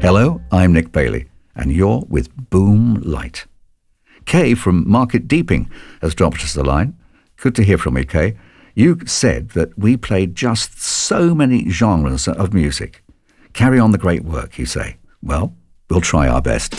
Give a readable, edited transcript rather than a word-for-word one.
Hello, I'm Nick Bailey, and you're with Boom Light. Kay from Market Deeping has dropped us a line. Good to hear from you, Kay. You said that we played just so many genres of music. Carry on the great work, you say. Well, we'll try our best.